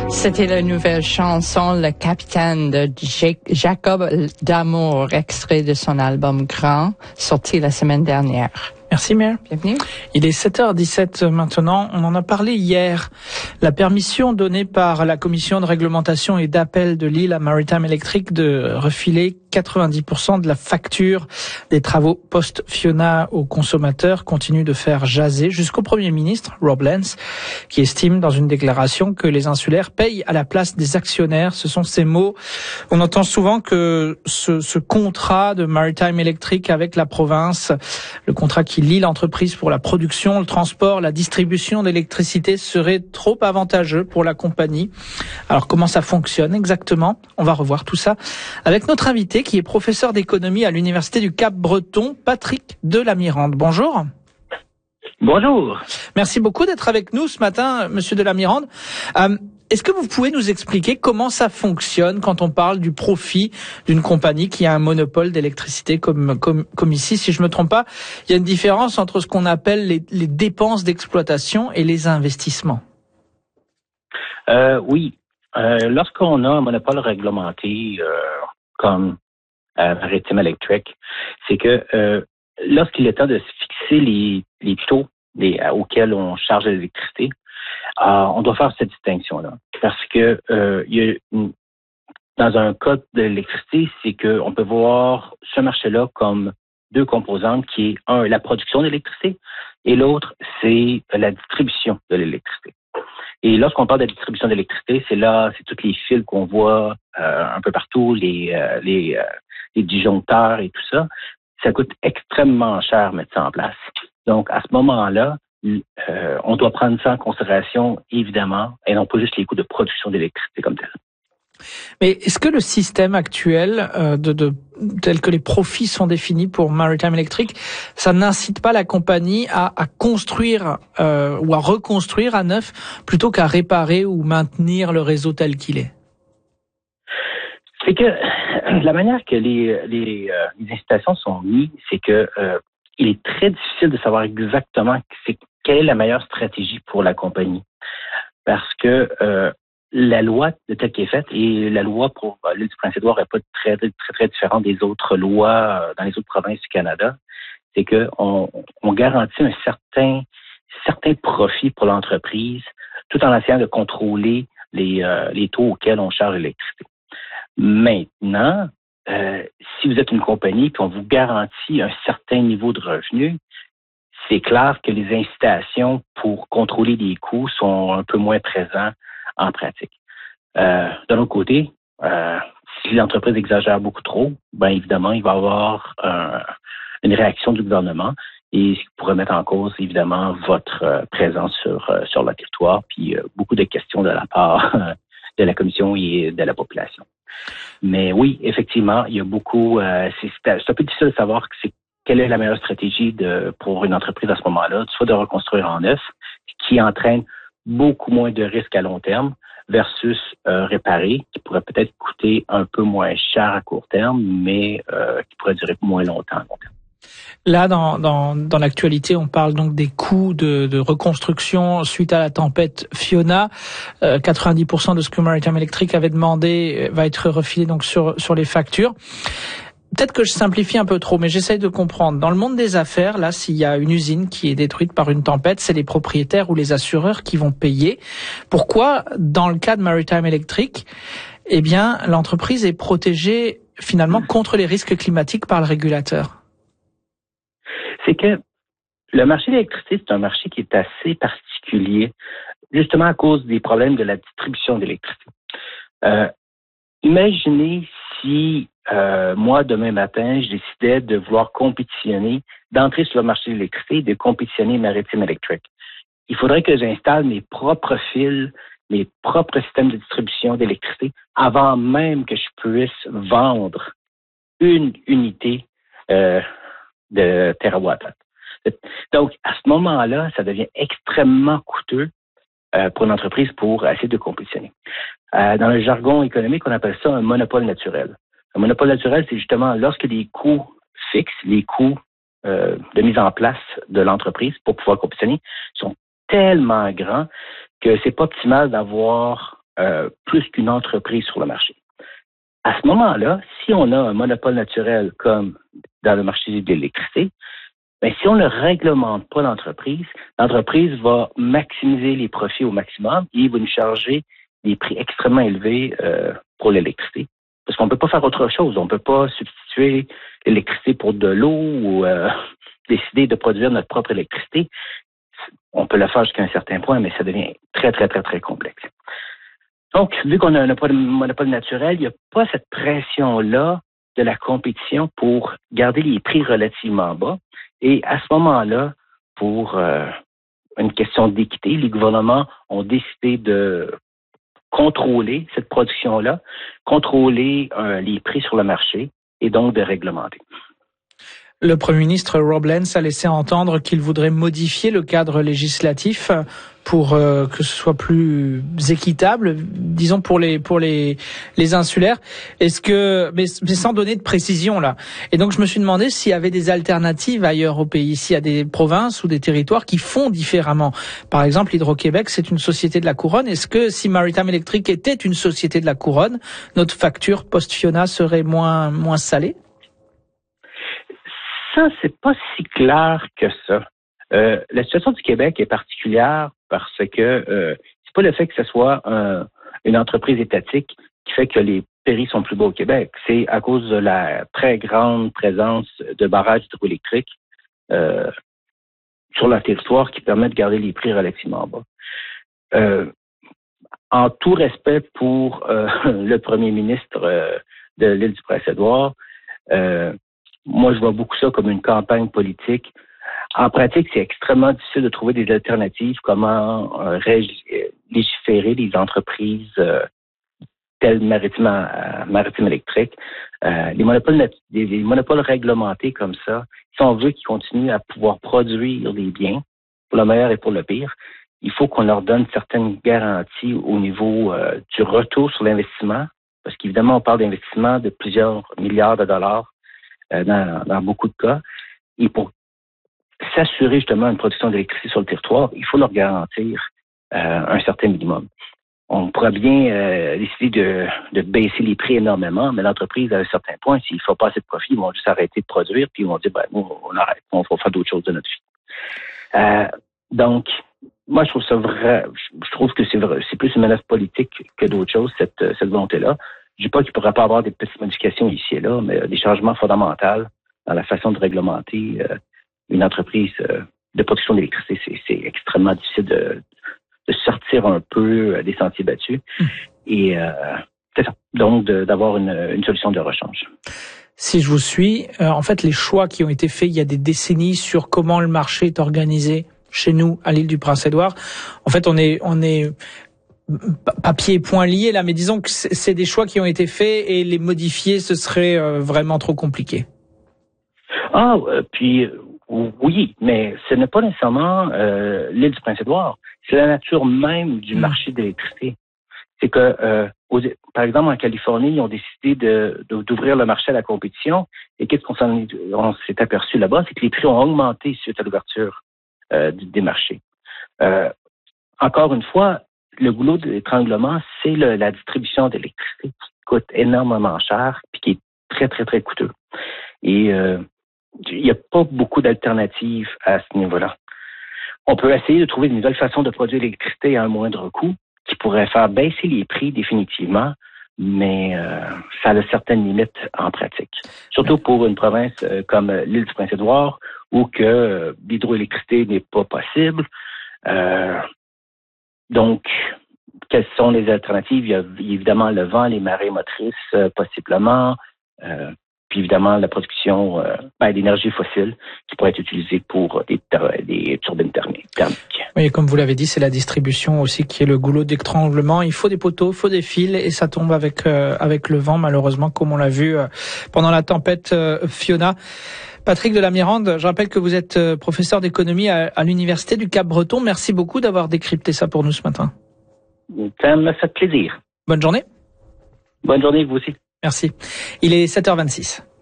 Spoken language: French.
C'était la nouvelle chanson Le Capitaine de Jacob D'Amour, extrait de son album Grand, sorti la semaine dernière. Merci Mère. Bienvenue. Il est 7h17 maintenant. On en a parlé hier. La permission donnée par la commission de réglementation et d'appel de l'île à Maritime Electric de refiler 90% de la facture des travaux post-Fiona aux consommateurs continue de faire jaser jusqu'au Premier ministre, Rob Lance, qui estime dans une déclaration que les insulaires payent à la place des actionnaires. Ce sont ces mots. On entend souvent que ce contrat de Maritime Electric avec la province, le contrat qui lie l'entreprise pour la production, le transport, la distribution d'électricité serait trop avantageux pour la compagnie. Alors comment ça fonctionne exactement? On va revoir tout ça avec notre invité qui est professeur d'économie à l'Université du Cap-Breton, Patrick Delamirande. Bonjour. Bonjour. Merci beaucoup d'être avec nous ce matin, Monsieur Delamirande. Est-ce que vous pouvez nous expliquer comment ça fonctionne quand on parle du profit d'une compagnie qui a un monopole d'électricité comme ici? Si je me trompe pas, il y a une différence entre ce qu'on appelle les dépenses d'exploitation et les investissements. Oui. Lorsqu'on a un monopole réglementé comme Maritime Electric, c'est que lorsqu'il est temps de fixer les taux auxquels on charge l'électricité, on doit faire cette distinction-là. Parce que dans un cas de l'électricité, c'est qu'on peut voir ce marché-là comme deux composantes qui est, un, la production d'électricité et l'autre, c'est la distribution de l'électricité. Et lorsqu'on parle de la distribution d'électricité, c'est tous les fils qu'on voit un peu partout, les disjoncteurs et tout ça. Ça coûte extrêmement cher mettre ça en place. Donc, à ce moment-là, on doit prendre ça en considération, évidemment, et non pas juste les coûts de production d'électricité comme tel. Mais est-ce que le système actuel, tel que les profits sont définis pour Maritime Electric, ça n'incite pas la compagnie à construire ou à reconstruire à neuf plutôt qu'à réparer ou maintenir le réseau tel qu'il est? C'est que la manière que les incitations sont mises, c'est que il est très difficile de savoir exactement quelle est la meilleure stratégie pour la compagnie. Parce que la loi de telle qu'elle est faite, et la loi pour l'île du Prince-Édouard n'est pas très, très, très différente des autres lois dans les autres provinces du Canada, c'est qu'on garantit un certain profit pour l'entreprise tout en essayant de contrôler les taux auxquels on charge l'électricité. Maintenant, si vous êtes une compagnie et qu'on vous garantit un certain niveau de revenu, c'est clair que les incitations pour contrôler les coûts sont un peu moins présents en pratique. D'un autre côté, si l'entreprise exagère beaucoup trop, bien évidemment, il va y avoir une réaction du gouvernement et ce qui pourrait mettre en cause, évidemment, votre présence sur le territoire, puis beaucoup de questions de la part de la Commission et de la population. Mais oui, effectivement, il y a beaucoup... c'est un peu difficile de savoir quelle est la meilleure stratégie pour une entreprise à ce moment-là, soit de reconstruire en neuf, qui entraîne beaucoup moins de risques à long terme, versus réparer, qui pourrait peut-être coûter un peu moins cher à court terme, mais qui pourrait durer moins longtemps à long terme. Là, dans l'actualité, on parle donc des coûts de reconstruction suite à la tempête Fiona. 90% de ce que Maritime Electric avait demandé va être refilé donc sur les factures. Peut-être que je simplifie un peu trop, mais j'essaye de comprendre. Dans le monde des affaires, là, s'il y a une usine qui est détruite par une tempête, c'est les propriétaires ou les assureurs qui vont payer. Pourquoi, dans le cas de Maritime Electric, eh bien, l'entreprise est protégée finalement contre les risques climatiques par le régulateur? C'est que le marché de l'électricité, c'est un marché qui est assez particulier, justement à cause des problèmes de la distribution d'électricité. Imaginez si moi, demain matin, je décidais de vouloir compétitionner, d'entrer sur le marché de l'électricité et de compétitionner Maritime Electric. Il faudrait que j'installe mes propres fils, mes propres systèmes de distribution d'électricité avant même que je puisse vendre une unité de terawattheure. Donc, à ce moment-là, ça devient extrêmement coûteux pour une entreprise pour essayer de compétitionner. Dans le jargon économique, on appelle ça un monopole naturel. Un monopole naturel, c'est justement lorsque les coûts fixes, les coûts de mise en place de l'entreprise pour pouvoir compétitionner sont tellement grands que c'est pas optimal d'avoir plus qu'une entreprise sur le marché. À ce moment-là, si on a un monopole naturel comme dans le marché de l'électricité, bien, si on ne réglemente pas l'entreprise va maximiser les profits au maximum et va nous charger des prix extrêmement élevés pour l'électricité. Parce qu'on ne peut pas faire autre chose. On ne peut pas substituer l'électricité pour de l'eau ou décider de produire notre propre électricité. On peut le faire jusqu'à un certain point, mais ça devient très, très, très, très complexe. Donc, vu qu'on n'a pas de monopole naturel, il n'y a pas cette pression-là de la compétition pour garder les prix relativement bas. Et à ce moment-là, pour une question d'équité, les gouvernements ont décidé de contrôler cette production-là, contrôler les prix sur le marché et donc de réglementer. Le Premier ministre Rob Lenz a laissé entendre qu'il voudrait modifier le cadre législatif pour que ce soit plus équitable, disons pour les insulaires. Est-ce que, mais sans donner de précision là. Et donc je me suis demandé s'il y avait des alternatives ailleurs au pays, s'il y a des provinces ou des territoires qui font différemment. Par exemple, Hydro-Québec, c'est une société de la Couronne. Est-ce que si Maritime Electric était une société de la Couronne, notre facture post-Fiona serait moins salée? Ça, c'est pas si clair que ça. La situation du Québec est particulière parce que c'est pas le fait que ce soit une entreprise étatique qui fait que les prix sont plus bas au Québec. C'est à cause de la très grande présence de barrages hydroélectriques sur le territoire qui permet de garder les prix relativement bas. En tout respect pour le premier ministre de l'île du Prince-Édouard, moi, je vois beaucoup ça comme une campagne politique. En pratique, c'est extrêmement difficile de trouver des alternatives, comment légiférer les entreprises telles Maritime Electric. Les monopoles réglementés comme ça, si on veut qu'ils continuent à pouvoir produire des biens, pour le meilleur et pour le pire, il faut qu'on leur donne certaines garanties au niveau du retour sur l'investissement, parce qu'évidemment, on parle d'investissement de plusieurs milliards de dollars dans beaucoup de cas. Et pour s'assurer justement une production d'électricité sur le territoire, il faut leur garantir un certain minimum. On pourra bien décider de baisser les prix énormément, mais l'entreprise, à un certain point, s'il ne faut pas assez de profit, ils vont juste arrêter de produire, puis ils vont dire, nous, on arrête, on va faire d'autres choses de notre vie. Donc, moi, je trouve ça vrai. Je trouve que c'est plus une menace politique que d'autres choses, cette volonté-là. Je dis pas qu'il ne pourrait pas avoir des petites modifications ici et là, mais des changements fondamentaux dans la façon de réglementer une entreprise de production d'électricité. C'est extrêmement difficile de sortir un peu des sentiers battus. Et c'est ça. Donc, d'avoir une solution de rechange. Si je vous suis, en fait, les choix qui ont été faits il y a des décennies sur comment le marché est organisé chez nous, à l'île du Prince-Édouard, en fait, on est papier et point liés là, mais disons que c'est des choix qui ont été faits et les modifier, ce serait vraiment trop compliqué. Puis oui, mais ce n'est pas nécessairement l'île du Prince-Édouard. C'est la nature même du marché de l'électricité. C'est que, par exemple, en Californie, ils ont décidé d'ouvrir le marché à la compétition. Et qu'est-ce qu'on s'est aperçu là-bas? C'est que les prix ont augmenté suite à l'ouverture des marchés. Encore une fois, le goulot d'étranglement, c'est la distribution d'électricité qui coûte énormément cher et qui est très, très, très coûteux. Et il n'y a pas beaucoup d'alternatives à ce niveau-là. On peut essayer de trouver de nouvelles façons de produire l'électricité à un moindre coût qui pourrait faire baisser les prix définitivement, mais ça a certaines limites en pratique. Surtout pour une province comme l'île du Prince-Édouard où que l'hydroélectricité n'est pas possible. Donc, quelles sont les alternatives? Il y a évidemment le vent, les marées motrices, possiblement, puis évidemment la production d'énergie fossile qui pourrait être utilisée pour des turbines thermiques. Oui, comme vous l'avez dit, c'est la distribution aussi qui est le goulot d'étranglement. Il faut des poteaux, il faut des fils et ça tombe avec le vent, malheureusement, comme on l'a vu pendant la tempête Fiona. Patrick de la Mirande, je rappelle que vous êtes professeur d'économie à l'Université du Cap-Breton. Merci beaucoup d'avoir décrypté ça pour nous ce matin. Ça me fait plaisir. Bonne journée. Bonne journée, vous aussi. Merci. Il est 7h26.